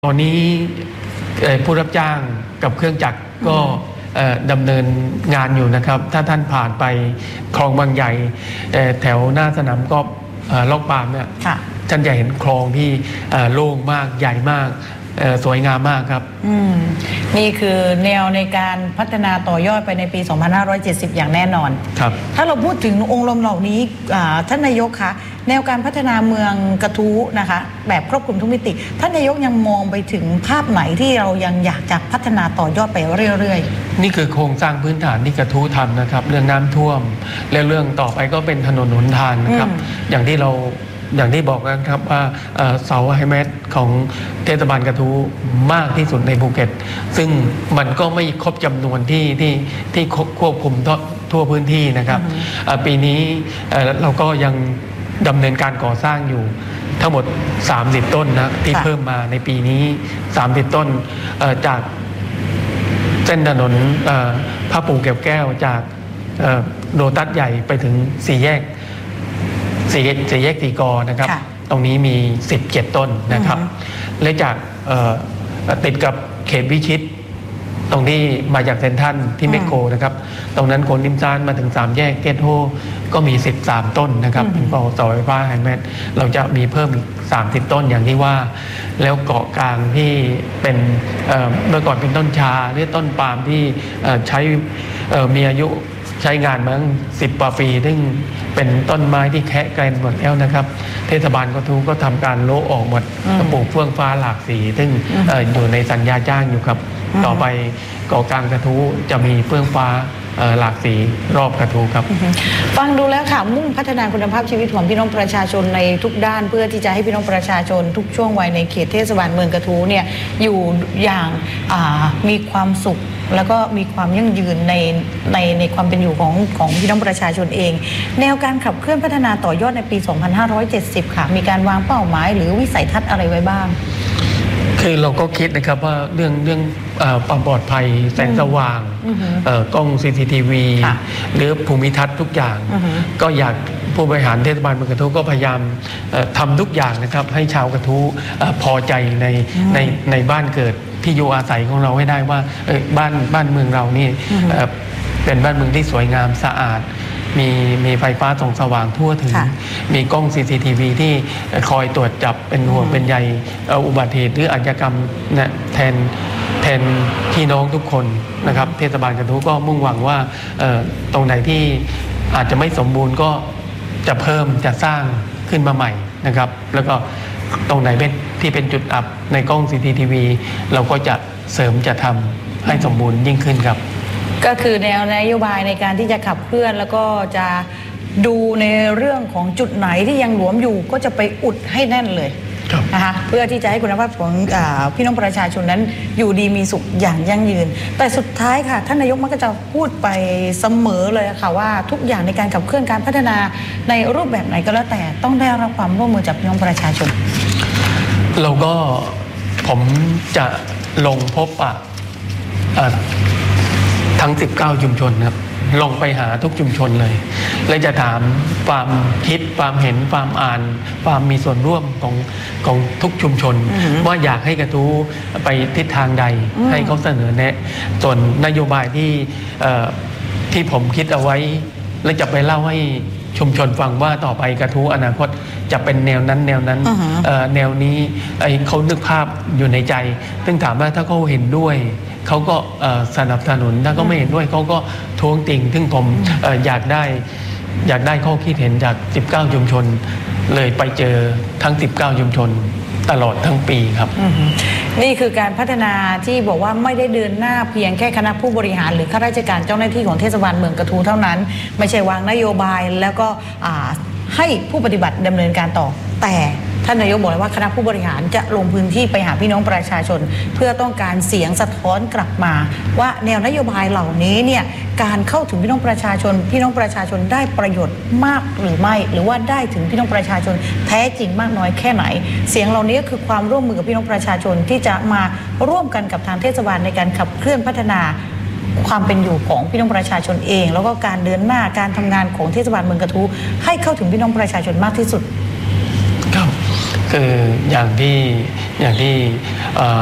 ตอนนี้ผู้รับจ้างกับเครื่องจักรก็ดำเนินงานอยู่นะครับถ้าท่านผ่านไปคลองบางใหญ่แถวหน้าสนามกอล์ฟล็อกปามเนี่ยท่านจะเห็นคลองที่โล่งมากใหญ่มากสวยงามมากครับนี่คือแนวในการพัฒนาต่อยอดไปในปี 2570 อย่างแน่นอนครับถ้าเราพูดถึงองค์รวมเหล่านี้ท่านนายกคะแนวการพัฒนาเมืองกระทู้นะคะแบบครอบคลุมทุกมิติท่านนายกยังมองไปถึงภาพไหนที่เรายังอยากจะพัฒนาต่อยอดไปเรื่อยๆนี่คือโครงสร้างพื้นฐานที่กระทู้ทำนะครับเรื่องน้ำท่วมและเรื่องต่อไปก็เป็นถนนหนทางนะครับอย่างที่บอกกันครับว่าเสาไฮแมทของเทศบาลกระทู้มากที่สุดในภูเก็ตซึ่งมันก็ไม่ครบจำนวนที่ควบคุมทั่วพื้นที่นะครับปีนี้เราก็ยังดำเนินการก่อสร้างอยู่ทั้งหมด30ต้นนะที่เพิ่มมาในปีนี้30ต้นจากเส้นถนนพระปู่เก็บแก้วจากโลตัสใหญ่ไปถึงสี่แยกตีกอนะครับตรงนี้มี17ต้นนะครับและจากติดกับเขตวิชิตตรงที่มาจากเซนทรัลที่เมกโกนะครับตรงนั้นโคนริมซานมาถึง3แยกเกตโฮก็มี13ต้นนะครับเป็นเสาไฟฟ้าไฮแมทเราจะมีเพิ่มอีก30ต้นอย่างที่ว่าแล้วเกาะกลางที่เป็นเมื่อก่อนเป็นต้นชาหรือต้นปาล์มที่ใช้มีอายุใช้งานมา10 กว่าปีซึ่งเป็นต้นไม้ที่แคะแกรนหมดแล้วนะครับเทศบาลกระทู้ก็ทำการโละออกหมดปลูกเฟื่องฟ้าหลากสีซึ่งอยู่ในสัญญาจ้างอยู่ครับต่อไปเกาะกลางกระทู้จะมีเฟื่องฟ้าหลากสีรอบกระทู้ครับฟังดูแล้วค่ะมุ่งพัฒนาคุณภาพชีวิตของพี่น้องประชาชนในทุกด้านเพื่อที่จะให้พี่น้องประชาชนทุกช่วงวัยในเขตเทศบาลเมืองกระทู้เนี่ยอยู่อย่างมีความสุขแล้วก็มีความยั่งยืนในความเป็นอยู่ของพี่น้องประชาชนเองแนวการขับเคลื่อนพัฒนาต่อยอดในปี 2570 ค่ะมีการวางเป้าหมายหรือวิสัยทัศน์อะไรไว้บ้างคือเราก็คิดนะครับว่าเรื่องความปลอดภัยแสงสว่างกล้อง CCTV หรือภูมิทัศน์ทุกอย่างก็อยากผู้บริหารเทศบาลเมืองกระทู้ก็พยายามทำทุกอย่างนะครับให้ชาวกระทู้พอใจในบ้านเกิดที่อยู่อาศัยของเราให้ได้ว่าบ้านเมืองเรานี่เป็นบ้านเมืองที่สวยงามสะอาดมีไฟฟ้าส่องสว่างทั่วถึงมีกล้อง CCTV ที่คอยตรวจจับเป็นห่วงเป็นใยอุบัติเหตุหรืออาชญากรรมแทนพี่น้องทุกคนนะครับเทศบาลกระทู้ก็มุ่งหวังว่าตรงไหนที่อาจจะไม่สมบูรณ์ก็จะเพิ่มจะสร้างขึ้นมาใหม่นะครับแล้วก็ตรงไหนที่เป็นจุดอับในกล้อง CCTV เราก็จะเสริมจะทำให้สมบูรณ์ยิ่งขึ้นครับก็คือแนวนโยบายในการที่จะขับเคลื่อนแล้วก็จะดูในเรื่องของจุดไหนที่ยังหลวมอยู่ก็จะไปอุดให้แน่นเลยนะคะเพื่อที่จะให้คุณภาพของพี่น้องประชาชนนั้นอยู่ดีมีสุขอย่างยั่งยืนแต่สุดท้ายค่ะท่านนายกมักจะพูดไปเสมอเลยค่ะว่าทุกอย่างในการขับเคลื่อนการพัฒนาในรูปแบบไหนก็แล้วแต่ต้องได้รับความร่วมมือจากพี่น้องประชาชนเราก็ผมจะลงพบทั้ง19ชุมชนครับลงไปหาทุกชุมชนเลยและจะถามความคิดความเห็นความอ่านความมีส่วนร่วมของทุกชุมชนว่าอยากให้กระทู้ไปทิศทางใดให้เขาเสนอแนะส่วนนโยบายที่ผมคิดเอาไว้และจะไปเล่าให้ชุมชนฟังว่าต่อไปกระทู้อนาคตจะเป็นแนวนั้นแนวนี้เขานึกภาพอยู่ในใจซึ่งถามว่าถ้าเขาเห็นด้วยเขาก็สนับสนุนถ้าเขาไม่เห็นด้วยเขาก็ท้วงติงซึ่งผมอยากได้ข้อคิดเห็นจาก19ชุมชนเลยไปเจอทั้ง19ชุมชนตลอดทั้งปีครับนี่คือการพัฒนาที่บอกว่าไม่ได้เดินหน้าเพียงแค่คณะผู้บริหารหรือข้าราชการเจ้าหน้าที่ของเทศบาลเมืองกระทู้เท่านั้นไม่ใช่วางนโยบายแล้วก็ให้ผู้ปฏิบัติดำเนินการต่อแต่ท่านนายกบอกว่าคณะผู้บริหารจะลงพื้นที่ไปหาพี่น้องประชาชนเพื่อต้องการเสียงสะท้อนกลับมาว่าแนวนโยบายเหล่านี้เนี่ยการเข้าถึงพี่น้องประชาชนได้ประโยชน์มากหรือไม่หรือว่าได้ถึงพี่น้องประชาชนแท้จริงมากน้อยแค่ไหนเสียงเหล่านี้ก็คือความร่วมมือกับพี่น้องประชาชนที่จะมาร่วมกันกับทางเทศบาลในการขับเคลื่อนพัฒนาความเป็นอยู่ของพี่น้องประชาชนเองแล้วก็การเดินหน้าการทำงานของเทศบาลเมืองกระทู้ให้เข้าถึงพี่น้องประชาชนมากที่สุดครับคืออย่างอย่างที่